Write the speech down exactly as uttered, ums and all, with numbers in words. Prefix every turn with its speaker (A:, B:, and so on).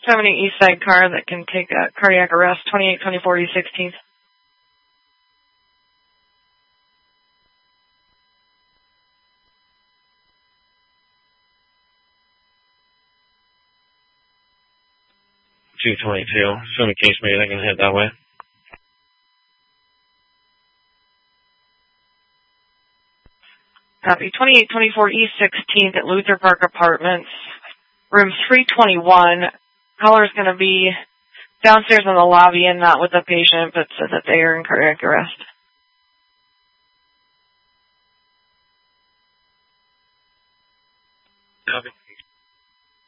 A: seventy East Side car that can take a cardiac arrest, twenty-eight twenty-four East sixteenth.
B: two twenty-two. So in the case, maybe they can head that way.
A: Copy. twenty-eight twenty-four East sixteenth at Luther Park Apartments, room three twenty-one. Caller's going to be downstairs in the lobby and not with the patient, but said that they are in cardiac arrest.
B: Copy.